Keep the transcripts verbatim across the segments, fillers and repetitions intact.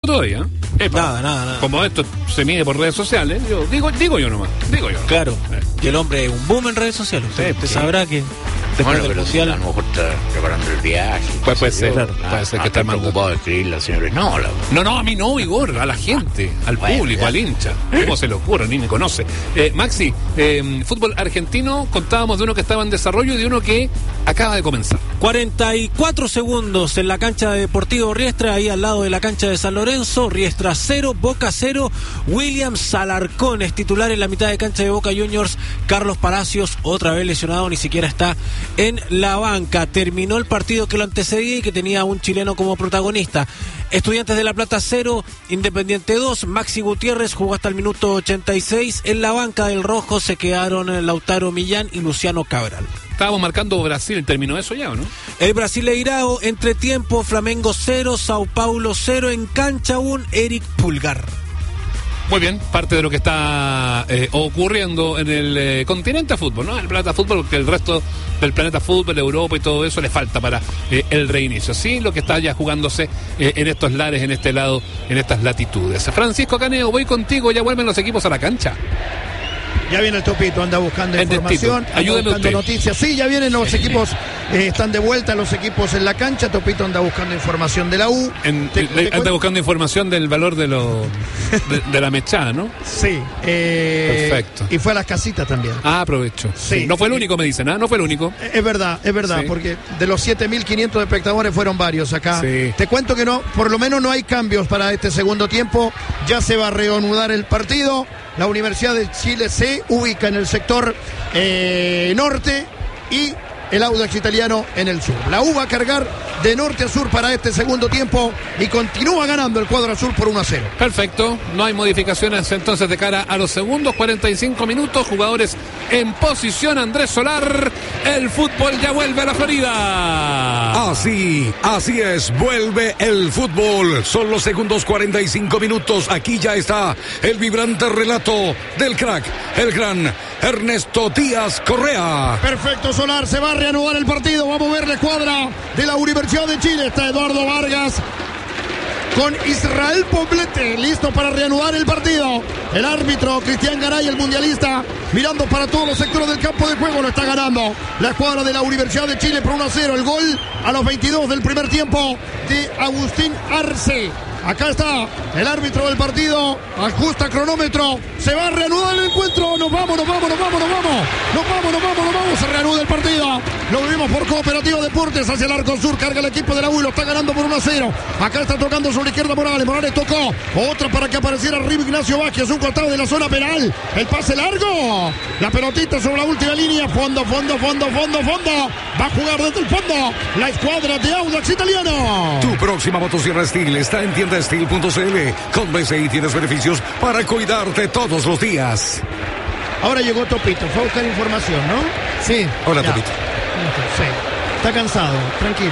todavía. Epa. Nada, nada, nada. Como esto se mide por redes sociales, yo digo, digo yo nomás, digo yo. Claro, Eh. que el hombre es un boom en redes sociales. Usted, Sí, usted sí. sabrá que después Bueno, del pero si mundial. a lo mejor está preparando el viaje. Pues puede qué sé ser, yo. claro, Ah, puede ser que ah, está mandando- preocupado de escribirle al señor. No, la, No, no, a mí no, Igor, a la gente, al Bueno, público, ya. al hincha. ¿Cómo se le ocurre? Ni me conoce. Eh, Maxi, eh, fútbol argentino, contábamos de uno que estaba en desarrollo y de uno que acaba de comenzar. cuarenta y cuatro segundos en la cancha de Deportivo Riestra, ahí al lado de la cancha de San Lorenzo. Riestra cero, Boca cero. Williams Alarcón es titular en la mitad de cancha de Boca Juniors. Carlos Palacios, otra vez lesionado, ni siquiera está en la banca. Terminó el partido que lo antecedía y que tenía un chileno como protagonista. Estudiantes de La Plata cero, Independiente dos. Maxi Gutiérrez jugó hasta el minuto ochenta y seis. En la banca del Rojo se quedaron Lautaro Millán y Luciano Cabral. Estábamos marcando Brasil, ¿terminó eso ya o no? El Brasileirao, entretiempo, Flamengo cero, Sao Paulo cero, en cancha aún Eric Pulgar. Muy bien, parte de lo que está eh, ocurriendo en el eh, continente fútbol, ¿no? El planeta fútbol, porque el resto del planeta fútbol, Europa y todo eso le falta para eh, el reinicio. Sí, lo que está ya jugándose eh, en estos lares, en este lado, en estas latitudes. Francisco Caneo, voy contigo, ya vuelven los equipos a la cancha. Ya viene el Topito, anda buscando El información, Tito, anda ayúdeme buscando usted. noticias. Sí, ya vienen los equipos, eh, están de vuelta los equipos en la cancha. Topito anda buscando información de la U. En, Te- le- te anda cuento- buscando información del valor de, lo, de, de la mechada, ¿no? Sí. eh, Perfecto. Y fue a las casitas también. Ah, aprovecho. Sí. No fue el único, me dicen, ¿ah? No fue el único. Es verdad, es verdad, Sí. porque de los siete mil quinientos espectadores fueron varios acá. Sí. Te cuento que no, por lo menos no hay cambios para este segundo tiempo. Ya se va a reanudar el partido. La Universidad de Chile se ubica en el sector eh, norte y el Audax Italiano en el sur. La U va a cargar de norte a sur para este segundo tiempo y continúa ganando el cuadro azul por uno a cero. Perfecto, no hay modificaciones entonces de cara a los segundos, cuarenta y cinco minutos, jugadores en posición, Andrés Solar, el fútbol ya vuelve a la Florida. Así, así es, vuelve el fútbol. Son los segundos cuarenta y cinco minutos. Aquí ya está el vibrante relato del crack, el gran Ernesto Díaz Correa. Perfecto, Solar, se va a reanudar el partido, va a mover la escuadra de la Universidad de Chile. Está Eduardo Vargas con Israel Poblete, listo para reanudar el partido. El árbitro Cristian Garay, el mundialista, mirando para todos los sectores del campo de juego. Lo está ganando la escuadra de la Universidad de Chile por uno a cero. El gol a los veintidós del primer tiempo de Agustín Arce. Acá está el árbitro del partido, ajusta cronómetro, se va a reanudar el encuentro, nos vamos, nos vamos, nos vamos, nos vamos, nos vamos, nos vamos, nos vamos, se reanuda el partido, lo vivimos por Cooperativa Deportes hacia el arco sur, carga el equipo de la U y lo está ganando por uno a cero, acá está tocando sobre la izquierda Morales, Morales tocó, otra para que apareciera arriba Ignacio Vázquez, un costado de la zona penal, el pase largo, la pelotita sobre la última línea, fondo, fondo, fondo, fondo, fondo, va a jugar desde el fondo, la escuadra de Audax Italiano. Tu próxima motosierra Steel está en tienda steel punto c l. Con B C I tienes beneficios para cuidarte todos los días. Ahora llegó Topito, fue a buscar información, ¿no? Sí. Hola, Ya. Topito. Sí. Está cansado, tranquilo.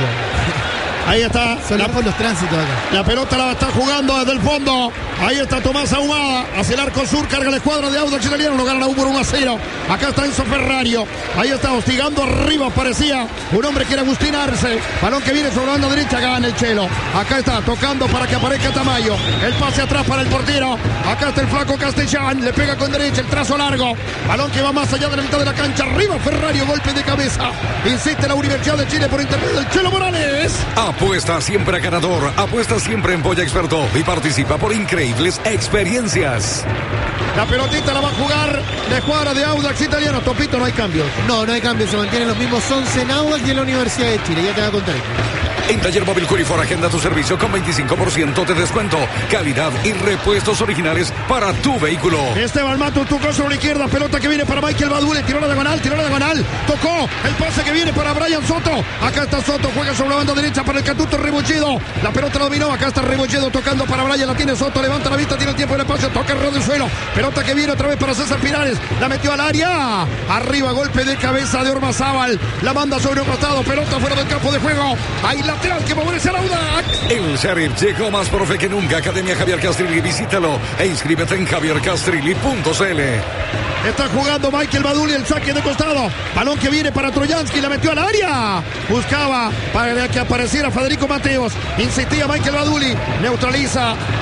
Ahí está. La, por los tránsitos acá. la pelota la está jugando desde el fondo. Ahí está Tomás Ahumada. Hacia el arco sur, carga la escuadra de Audax Italiano. Lo gana la U por uno a cero. Acá está Enzo Ferrario. Ahí está hostigando arriba. Parecía un hombre que era Agustín Arce. Balón que viene sobre la banda derecha. Gana el Chelo. Acá está tocando para que aparezca Tamayo. El pase atrás para el portero. Acá está el flaco Castellán. Le pega con derecha el trazo largo. Balón que va más allá de la mitad de la cancha. Arriba Ferrario. Golpe de cabeza. Insiste la Universidad de Chile por intermedio del Chelo Morales. Apuesta siempre a ganador, apuesta siempre en Polla Experto y participa por increíbles experiencias. La pelotita la va a jugar la escuadra de Audax Italiano. Topito, no hay cambios. No, no hay cambio, se mantienen los mismos once en Audax y en la Universidad de Chile, ya te va a contar. En Taller Móvil Curifor agenda tu servicio con veinticinco por ciento de descuento, calidad y repuestos originales para tu vehículo. Esteban Matos tocó sobre la izquierda, pelota que viene para Michael Badule, tiró la diagonal, tiró la diagonal, tocó el pase que viene para Brian Soto. Acá está Soto, juega sobre la banda derecha para el Catuto Rebolledo. La pelota la dominó, acá está Rebolledo tocando para Brian, la tiene Soto, levanta la vista, tiene el tiempo del espacio, toca el del suelo. Pelota que viene otra vez para César Pinares, la metió al área. Arriba, golpe de cabeza de Ormazábal, la manda sobre un costado, pelota fuera del campo de juego. Hay lateral que favorece al Audax. El Sheriff llegó más profe que nunca. Academia Javier Castrilli, visítalo e inscríbete en javier castrilli punto c l. Está jugando Michael Baduli, el saque de costado. Balón que viene para Troyansky, la metió al área. Buscaba para que apareciera Federico Mateos. Insistía Michael Baduli, neutraliza